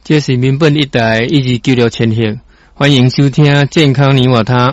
这是民本一台1296千赫，欢迎收听健康你我他。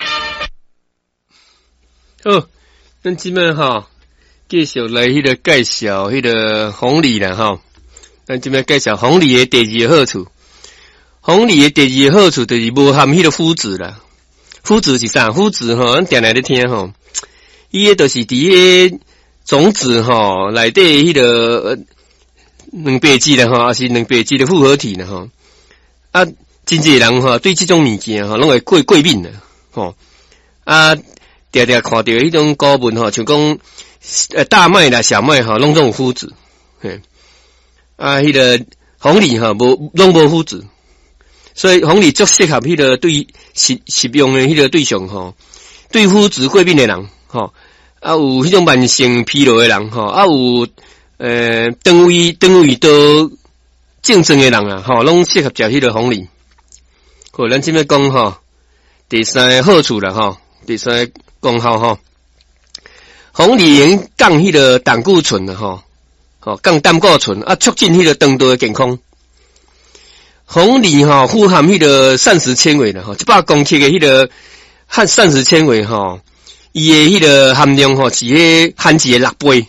好，咱即摆继续来迄个介绍迄个红梨啦咱即摆介绍红梨的第二个好处。红梨的第二个好处就是无含迄个麸质啦。麸质是啥？麸质咱定来咧听伊个就是伫个种子内底迄个蛋白质啦还是蛋白质的复合体啦啊，真济人对这种物件拢会过敏啦啊，常常看到迄种古文像讲大麦啦、小麦拢总有麸质，啊，迄个红梨拢无麸质，所以红梨足适合迄个对食用的迄个对象对麸质过敏的人啊，有迄种慢性疲劳的人啊，有肠胃道竞争的人拢适合食迄个红梨。好，咱即摆讲第三个好处啦第三个功效红梨能降迄个胆固醇啦降胆固醇啊，促进迄个肠道的健康。红梨富含迄个膳食纤维啦100公克的迄个膳食纤维伊的迄个含量是迄番薯的6倍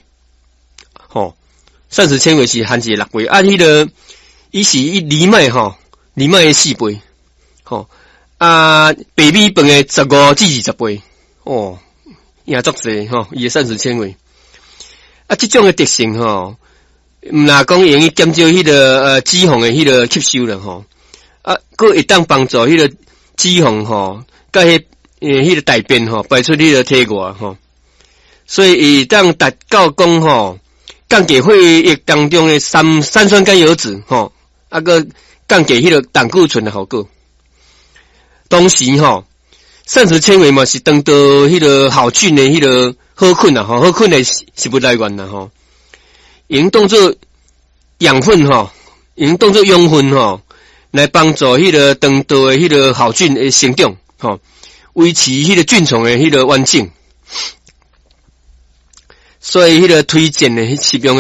膳食纤维是番薯的6倍啊，迄个伊是藜麦的4倍啊，白米饭的15至20倍赢足济伊的膳食纤维啊，这种的特性毋若讲用于减少迄个脂肪的迄个吸收啦啊，佫会当帮助迄个脂肪甲迄个大便排出迄个体外所以伊当达到讲降低血液当中的三酸甘油酯啊个降低迄个胆固醇的效果。同时膳食纤维嘛是当到迄个好菌的迄个好菌啦好菌的食物来源啦用当作养分用当作养分来帮助迄个肠道的迄个好菌的生长维持迄个菌丛的迄个完整。所以迄个推荐的食用